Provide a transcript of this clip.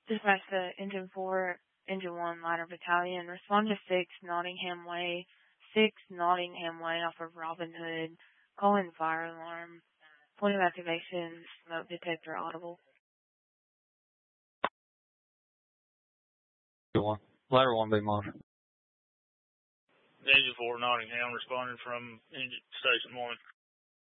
Dispatch the Engine 4, Engine 1 Ladder Battalion. Respond to 6 Nottingham Way. 6 Nottingham Way off of Robin Hood. Call in fire alarm. Point of activation, smoke detector audible. Ladder 1 be monitored. Engine 4 Nottingham responding from Station 1.